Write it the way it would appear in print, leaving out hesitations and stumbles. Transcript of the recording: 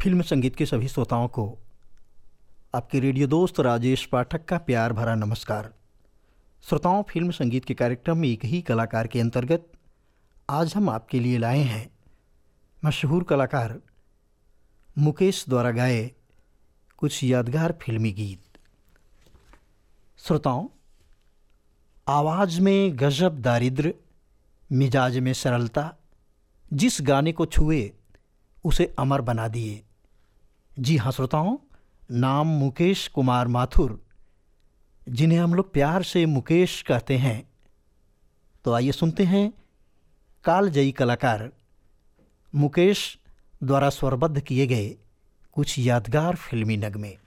Film संगीत के सभी श्रोताओं को आपके रेडियो दोस्त राजेश पाठक का प्यार भरा नमस्कार। श्रोताओं, फिल्म संगीत के कार्यक्रम में एक ही कलाकार के अंतर्गत आज हम आपके लिए लाए हैं मशहूर कलाकार मुकेश द्वारा गाए कुछ यादगार फिल्मी गीत। श्रोताओं, आवाज़ में गजब दारिद्र्य, मिजाज में सरलता, जिस गाने को छुए उसे अमर बना दिए। जी हाँ श्रोताओं, नाम मुकेश कुमार माथुर, जिन्हें हम लोग प्यार से मुकेश कहते हैं। तो आइए सुनते हैं कालजयी कलाकार मुकेश द्वारा स्वरबद्ध किए गए कुछ यादगार फिल्मी नगमे।